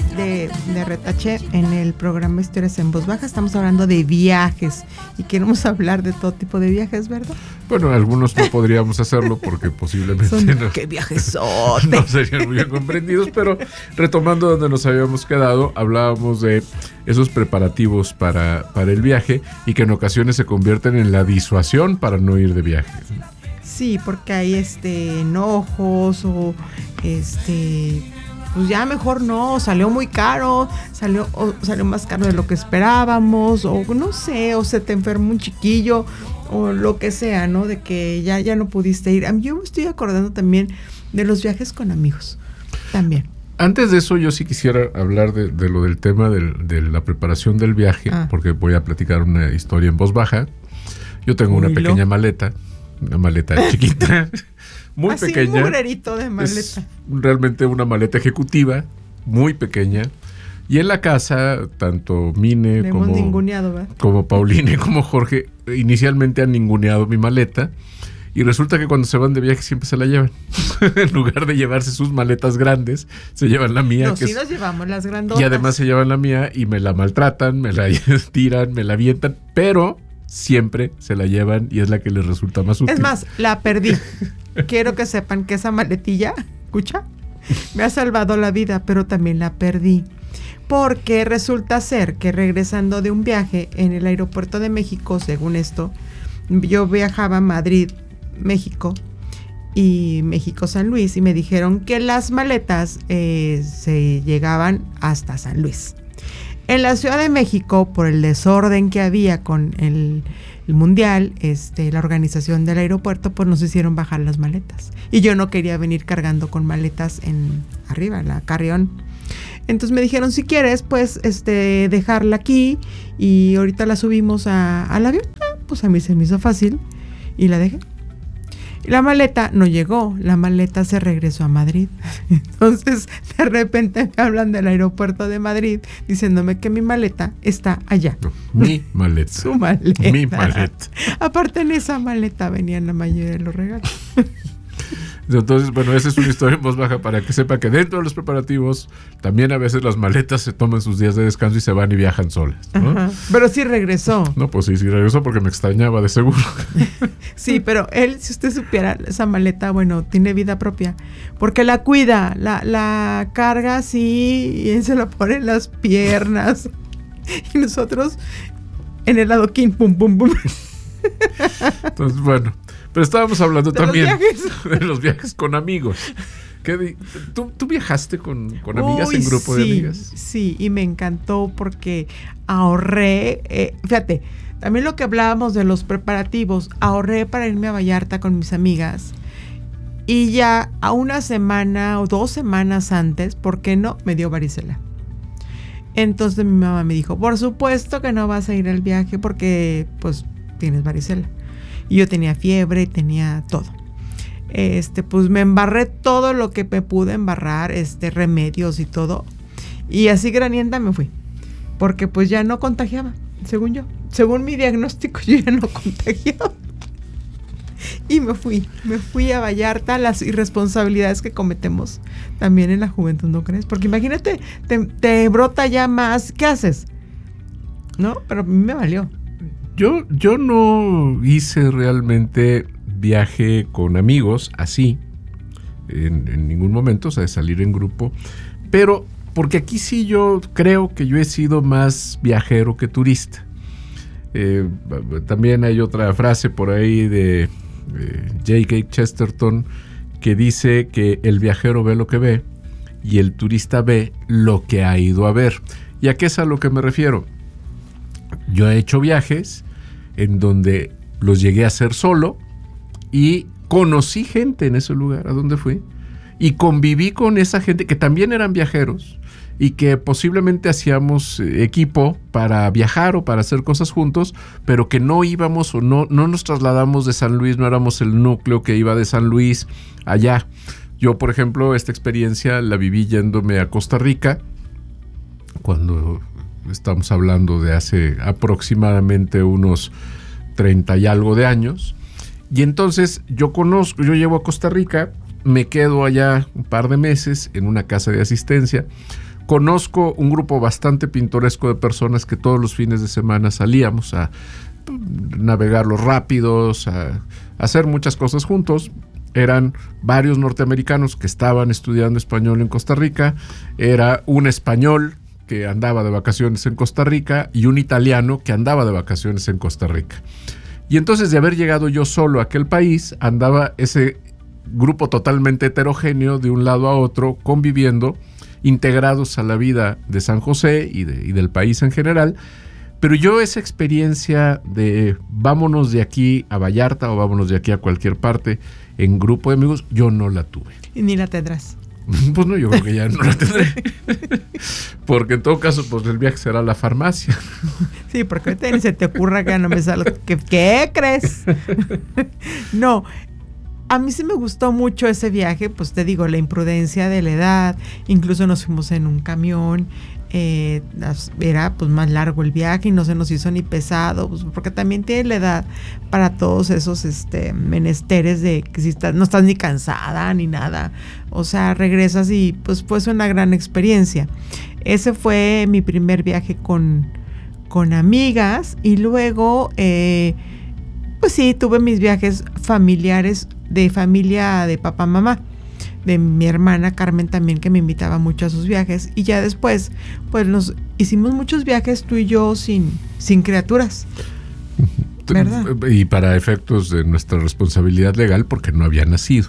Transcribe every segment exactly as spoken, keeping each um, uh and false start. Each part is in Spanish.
de, de retache en el programa Historias en Voz Baja. Estamos hablando de viajes y queremos hablar de todo tipo de viajes, ¿verdad? Bueno, algunos no podríamos hacerlo porque posiblemente Son, no, ¡qué viajesote! no serían muy bien comprendidos, pero retomando donde nos habíamos quedado, hablábamos de esos preparativos para, para el viaje y que en ocasiones se convierten en la disuasión para no ir de viaje. Sí, porque hay este enojos o este pues ya mejor no, salió muy caro, salió o salió más caro de lo que esperábamos, o no sé, o se te enfermó un chiquillo, o lo que sea, ¿no? De que ya, ya no pudiste ir. Yo me estoy acordando también de los viajes con amigos, también. Antes de eso, yo sí quisiera hablar de, de lo del tema del, de la preparación del viaje, ah. porque voy a platicar una historia en voz baja. Yo tengo Uy, una pequeña lo. maleta, una maleta chiquita, muy Así pequeña. Un mugrerito de maleta. Es realmente una maleta ejecutiva, muy pequeña. Y en la casa, tanto Mine Le como, hemos ninguneado, ¿verdad? como Pauline como Jorge, inicialmente han ninguneado mi maleta. Y resulta que cuando se van de viaje siempre se la llevan. En lugar de llevarse sus maletas grandes, se llevan la mía. No, que sí es, nos llevamos las grandotas. Y además se llevan la mía y me la maltratan, me la tiran, me la avientan, pero siempre se la llevan y es la que les resulta más útil. Es más, la perdí. Quiero que sepan que esa maletilla, escucha, me ha salvado la vida, pero también la perdí. Porque resulta ser que regresando de un viaje en el aeropuerto de México, según esto, yo viajaba a Madrid, México y México-San Luis, y me dijeron que las maletas eh, se llegaban hasta San Luis. En la Ciudad de México, por el desorden que había con el, el mundial, este, la organización del aeropuerto, pues nos hicieron bajar las maletas. Y yo no quería venir cargando con maletas en arriba, la carrión. Entonces me dijeron, si quieres, pues este, dejarla aquí y ahorita la subimos a, al avión. Ah, pues a mí se me hizo fácil y la dejé. La maleta no llegó, la maleta se regresó a Madrid. Entonces, de repente me hablan del aeropuerto de Madrid diciéndome que mi maleta está allá. No, mi maleta. Su maleta. Mi maleta. Aparte, en esa maleta venían la mayoría de los regalos. Entonces, bueno, esa es una historia en voz baja para que sepa que dentro de los preparativos también a veces las maletas se toman sus días de descanso y se van y viajan solas, ¿no? Ajá. Pero sí regresó. No, pues sí, sí regresó porque me extrañaba de seguro. Sí, pero él, si usted supiera, esa maleta, bueno, tiene vida propia, porque la cuida, la, la carga así y él se la pone en las piernas y nosotros en el adoquín, pum, pum, pum. Entonces, bueno, pero estábamos hablando de también los de los viajes con amigos. ¿Qué, ¿tú, ¿Tú viajaste con, con amigas Uy, en grupo sí, de amigas? Sí, y me encantó porque ahorré, eh, fíjate, también lo que hablábamos de los preparativos, ahorré para irme a Vallarta con mis amigas y ya a una semana o dos semanas antes, ¿por qué no? Me dio varicela. Entonces mi mamá me dijo, por supuesto que no vas a ir al viaje porque pues tienes varicela. Y yo tenía fiebre, tenía todo. Este, pues me embarré todo lo que me pude embarrar, este, remedios y todo. Y así granienta me fui. Porque pues ya no contagiaba, según yo. Según mi diagnóstico, yo ya no contagiaba. Y me fui, me fui a Vallarta, las irresponsabilidades que cometemos también en la juventud, ¿no crees? Porque imagínate, te, te brota ya más, ¿qué haces? ¿No? Pero a mí me valió. Yo, yo no hice realmente viaje con amigos así, en, en ningún momento, o sea, de salir en grupo, pero porque aquí sí yo creo que yo he sido más viajero que turista. Eh, también hay otra frase por ahí de eh, J K Chesterton que dice que el viajero ve lo que ve y el turista ve lo que ha ido a ver. ¿Y a qué es a lo que me refiero? Yo he hecho viajes en donde los llegué a hacer solo y conocí gente en ese lugar a donde fui y conviví con esa gente que también eran viajeros y que posiblemente hacíamos equipo para viajar o para hacer cosas juntos, pero que no íbamos o no, no nos trasladamos de San Luis, no éramos el núcleo que iba de San Luis allá. Yo, por ejemplo, esta experiencia la viví yéndome a Costa Rica cuando estamos hablando de hace aproximadamente unos treinta y algo de años. Y entonces yo conozco, yo llego a Costa Rica, me quedo allá un par de meses en una casa de asistencia, conozco un grupo bastante pintoresco de personas que todos los fines de semana salíamos a navegar los rápidos, a, a hacer muchas cosas juntos. Eran varios norteamericanos que estaban estudiando español en Costa Rica, era un español que andaba de vacaciones en Costa Rica y un italiano que andaba de vacaciones en Costa Rica. Y entonces, de haber llegado yo solo a aquel país, andaba ese grupo totalmente heterogéneo de un lado a otro, conviviendo, integrados a la vida de San José y, de, y del país en general. Pero yo esa experiencia de vámonos de aquí a Vallarta o vámonos de aquí a cualquier parte en grupo de amigos, yo no la tuve. Y ni la tendrás. Pues no, yo creo que ya no la tendré. Porque en todo caso, pues el viaje será a la farmacia. Sí, porque ahorita ni se te ocurra que no me salga. ¿Qué, qué crees? No, a mí sí me gustó mucho ese viaje, pues te digo, la imprudencia de la edad. Incluso nos fuimos en un camión. Eh, era pues más largo el viaje y no se nos hizo ni pesado, pues, porque también tiene la edad para todos esos este, menesteres de que si estás, no estás ni cansada ni nada, o sea, regresas y pues fue una gran experiencia. Ese fue mi primer viaje con, con amigas y luego eh, pues sí, tuve mis viajes familiares de familia de papá, mamá, de mi hermana Carmen también, que me invitaba mucho a sus viajes, y ya después pues nos hicimos muchos viajes tú y yo sin, sin criaturas, ¿verdad? Y para efectos de nuestra responsabilidad legal, porque no había nacido.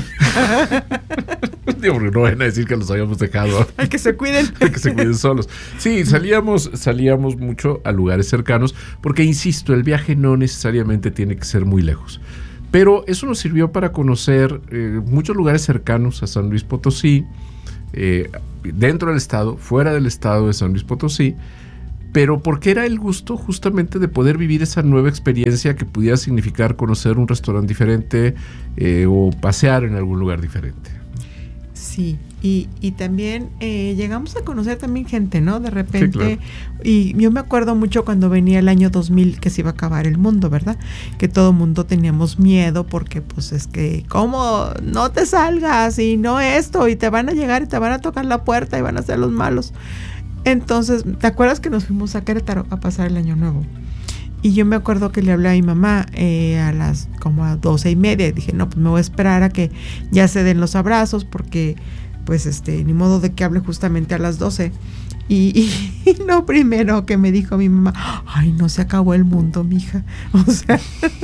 Digo, porque no van a decir que los habíamos dejado. Hay que se cuiden. Hay que se cuiden solos. Sí, salíamos, salíamos mucho a lugares cercanos, porque insisto, el viaje no necesariamente tiene que ser muy lejos. Pero eso nos sirvió para conocer eh, muchos lugares cercanos a San Luis Potosí, eh, dentro del estado, fuera del estado de San Luis Potosí, pero porque era el gusto justamente de poder vivir esa nueva experiencia que pudiera significar conocer un restaurante diferente eh, o pasear en algún lugar diferente. Sí, y, y también eh, llegamos a conocer también gente, ¿no? De repente, Sí, claro. Y yo me acuerdo mucho cuando venía el año dos mil, que se iba a acabar el mundo, ¿verdad? Que todo mundo teníamos miedo porque pues es que, ¿cómo? No te salgas y no esto, y te van a llegar y te van a tocar la puerta y van a ser los malos. Entonces, ¿te acuerdas que nos fuimos a Querétaro a pasar el año nuevo? Y yo me acuerdo que le hablé a mi mamá eh, a las como a doce y media y dije, no, pues me voy a esperar a que ya se den los abrazos porque pues este, ni modo de que hable justamente a las doce. Y, y, y lo primero que me dijo mi mamá, ay, no se acabó el mundo, mija. O sea,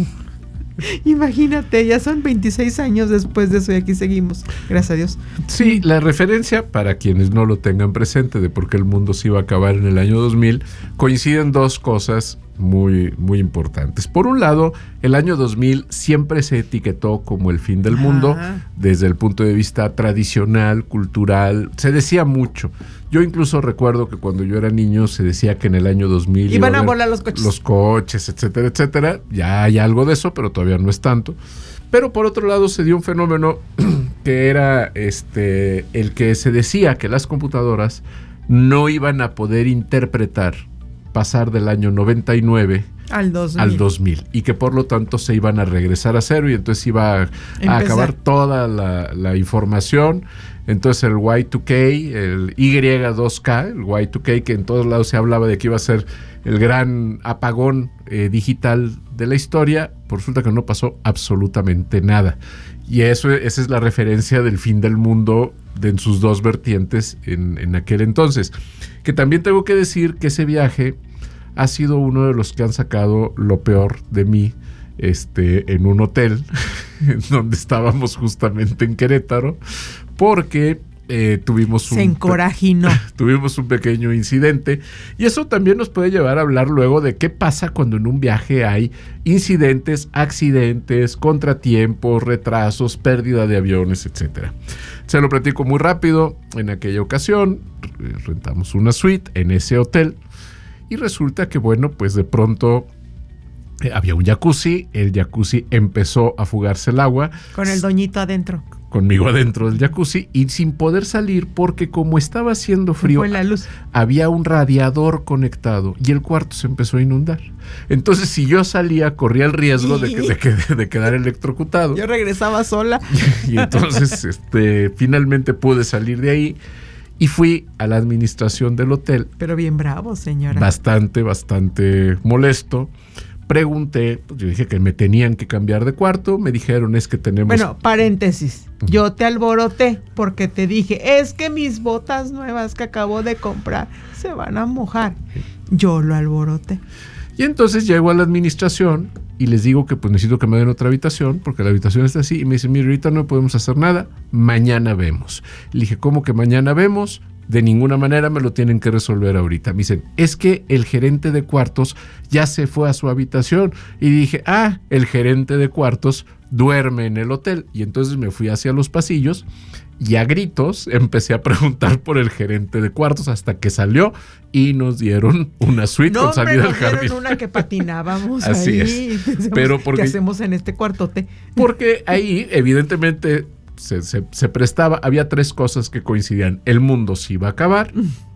imagínate, ya son veintiséis años después de eso y aquí seguimos, gracias a Dios. Sí, la referencia, para quienes no lo tengan presente, de por qué el mundo se iba a acabar en el año dos mil, coinciden dos cosas muy, muy importantes. Por un lado, el año dos mil siempre se etiquetó como el fin del mundo, Ajá. desde el punto de vista tradicional, cultural, se decía mucho. Yo incluso recuerdo que cuando yo era niño se decía que en el año dos mil iban a haber volar los coches. Los coches, etcétera, etcétera. Ya hay algo de eso, pero todavía no es tanto. Pero por otro lado se dio un fenómeno que era este el que se decía que las computadoras no iban a poder interpretar pasar del año noventa y nueve al dos mil. al dos mil, y que por lo tanto se iban a regresar a cero y entonces iba a, a acabar toda la, la información. Entonces el Y dos K, el Y dos K, el Y dos K, que en todos lados se hablaba de que iba a ser el gran apagón eh, digital de la historia, pues resulta que no pasó absolutamente nada. Y eso, esa es la referencia del fin del mundo de, en sus dos vertientes en, en aquel entonces. Que también tengo que decir que ese viaje ha sido uno de los que han sacado lo peor de mí este, en un hotel, en donde estábamos justamente en Querétaro, porque eh, tuvimos un... Se encorajinó. Tuvimos un pequeño incidente, y eso también nos puede llevar a hablar luego de qué pasa cuando en un viaje hay incidentes, accidentes, contratiempos, retrasos, pérdida de aviones, etcétera. Se lo platico muy rápido. En aquella ocasión rentamos una suite en ese hotel y resulta que, bueno, pues de pronto eh, había un jacuzzi, el jacuzzi empezó a fugarse el agua. Con el doñito adentro. Conmigo adentro del jacuzzi y sin poder salir porque como estaba haciendo frío, fue la luz. Había un radiador conectado y el cuarto se empezó a inundar. Entonces, si yo salía, corría el riesgo de, que, de, que, de quedar electrocutado. Yo regresaba sola. Y, y entonces, este, finalmente pude salir de ahí. Y fui a la administración del hotel. Pero bien bravo, señora. Bastante, bastante molesto. Pregunté, pues yo dije que me tenían que cambiar de cuarto. Me dijeron, es que tenemos... Bueno, paréntesis. Yo te alboroté porque te dije, es que mis botas nuevas que acabo de comprar se van a mojar. Yo lo alboroté. Y entonces llego a la administración y les digo que pues necesito que me den otra habitación porque la habitación está así. Y me dicen, mira, ahorita no podemos hacer nada, mañana vemos. Le dije, ¿cómo que mañana vemos? De ninguna manera me lo tienen que resolver ahorita. Me dicen, es que el gerente de cuartos ya se fue a su habitación. Y dije, ah, el gerente de cuartos duerme en el hotel. Y entonces me fui hacia los pasillos y a gritos empecé a preguntar por el gerente de cuartos hasta que salió y nos dieron una suite no, con salida al jardín. No, dieron una que patinábamos Así ahí. es. Pensamos, Pero porque, ¿qué hacemos en este cuartote? Porque ahí, evidentemente... Se, se, se prestaba, había tres cosas que coincidían. El mundo se iba a acabar.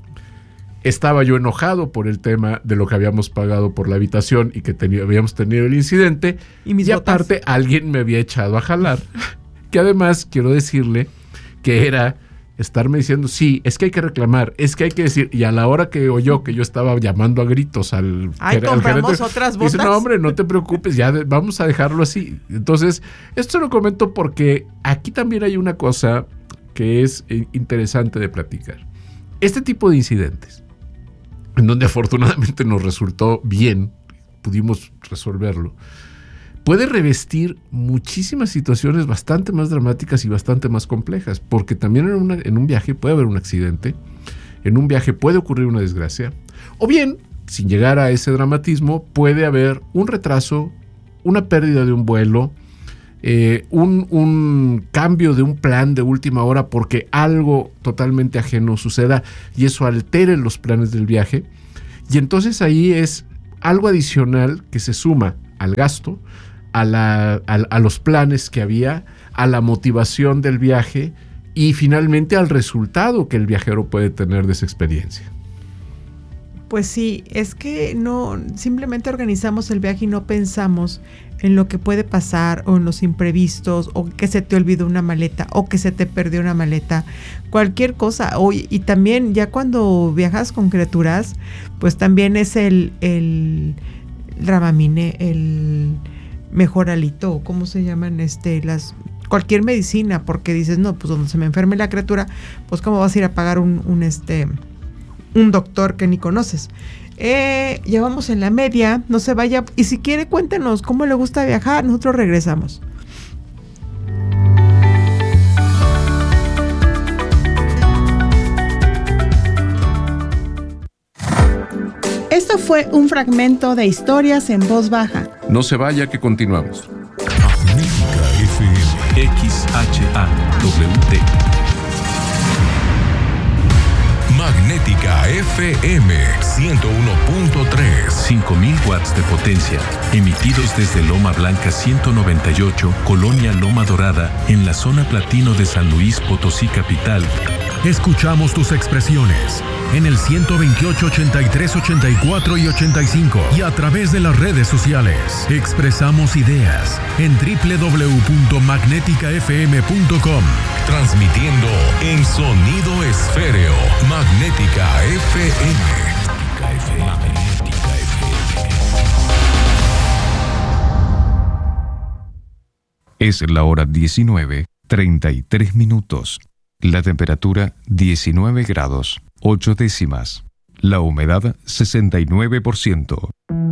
Estaba yo enojado por el tema de lo que habíamos pagado por la habitación y que tenía, habíamos tenido el incidente. Y, mis y aparte alguien me había echado a jalar. Que además quiero decirle que era estarme diciendo, sí, es que hay que reclamar, es que hay que decir. Y a la hora que oyó que yo estaba llamando a gritos al, Ay, al compramos gerente, otras botas. dice, no hombre, no te preocupes, ya de, vamos a dejarlo así. Entonces, esto lo comento porque aquí también hay una cosa que es interesante de platicar. Este tipo de incidentes, en donde afortunadamente nos resultó bien, pudimos resolverlo, puede revestir muchísimas situaciones bastante más dramáticas y bastante más complejas, porque también en, una, en un viaje puede haber un accidente, en un viaje puede ocurrir una desgracia, o bien, sin llegar a ese dramatismo, puede haber un retraso, una pérdida de un vuelo, eh, un, un cambio de un plan de última hora porque algo totalmente ajeno suceda y eso altere los planes del viaje, y entonces ahí es algo adicional que se suma al gasto, A, la, a, a los planes que había, a la motivación del viaje y finalmente al resultado que el viajero puede tener de esa experiencia. Pues sí, es que no, simplemente organizamos el viaje y no pensamos en lo que puede pasar o en los imprevistos o que se te olvidó una maleta o que se te perdió una maleta, cualquier cosa. O, y también ya cuando viajas con criaturas, pues también es el, el Dramamine, el Mejoralito, ¿cómo se llaman? Este, las, cualquier medicina, porque dices, no, pues donde se me enferme la criatura, pues cómo vas a ir a pagar un, un este, un doctor que ni conoces. Eh, ya vamos en la media, no se vaya, y si quiere cuéntenos cómo le gusta viajar, nosotros regresamos. Esto fue un fragmento de Historias en Voz Baja. No se vaya, que continuamos. Magnética F M, X H A W T. Magnética F M ciento uno punto tres. cinco mil watts de potencia, emitidos desde Loma Blanca ciento noventa y ocho, Colonia Loma Dorada, en la zona platino de San Luis Potosí capital. Escuchamos tus expresiones en el ciento veintiocho, ochenta y tres, ochenta y cuatro y ochenta y cinco y a través de las redes sociales. Expresamos ideas en doble u doble u doble u punto magnética f m punto com. Transmitiendo en sonido esféreo. Magnética F M. Magnética F M. Es la hora diecinueve, treinta y tres minutos. La temperatura diecinueve grados, ocho décimas. La humedad sesenta y nueve por ciento.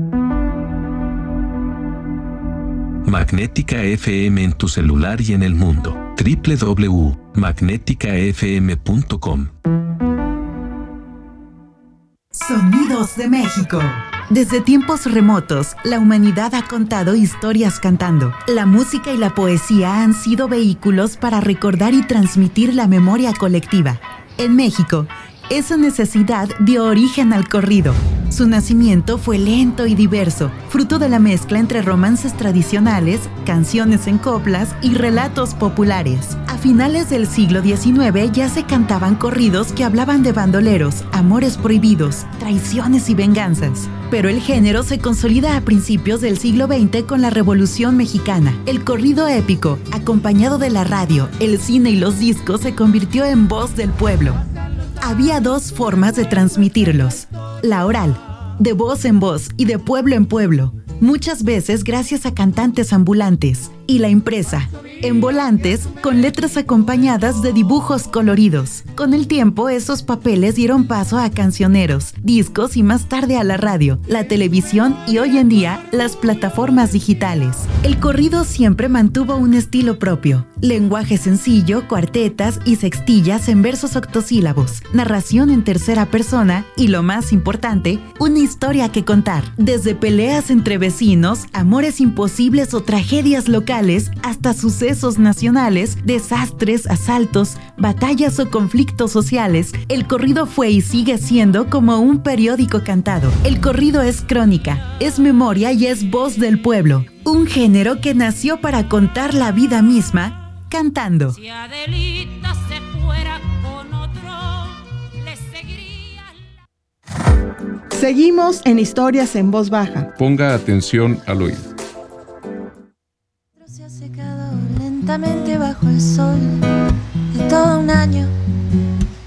Magnética F M en tu celular y en el mundo. doble u doble u doble u punto magnética f m punto com. Sonidos de México. Desde tiempos remotos, la humanidad ha contado historias cantando. La música y la poesía han sido vehículos para recordar y transmitir la memoria colectiva. En México, esa necesidad dio origen al corrido. Su nacimiento fue lento y diverso, fruto de la mezcla entre romances tradicionales, canciones en coplas y relatos populares. A finales del siglo diecinueve ya se cantaban corridos que hablaban de bandoleros, amores prohibidos, traiciones y venganzas. Pero el género se consolida a principios del siglo veinte con la Revolución Mexicana. El corrido épico, acompañado de la radio, el cine y los discos, se convirtió en voz del pueblo. Había dos formas de transmitirlos. La oral, de voz en voz y de pueblo en pueblo, muchas veces gracias a cantantes ambulantes. Y la impresa, en volantes, con letras acompañadas de dibujos coloridos. Con el tiempo, esos papeles dieron paso a cancioneros, discos y más tarde a la radio, la televisión y hoy en día, las plataformas digitales. El corrido siempre mantuvo un estilo propio. Lenguaje sencillo, cuartetas y sextillas en versos octosílabos, narración en tercera persona y, lo más importante, una historia que contar. Desde peleas entre vecinos, amores imposibles o tragedias locales, hasta sucesos nacionales, desastres, asaltos, batallas o conflictos sociales, el corrido fue y sigue siendo como un periódico cantado. El corrido es crónica, es memoria y es voz del pueblo, un género que nació para contar la vida misma cantando. Si Adelita se fuera con otro, le seguiría. Seguimos en Historias en Voz Baja. Ponga atención al oído. Se ha secado lentamente bajo el sol de todo un año.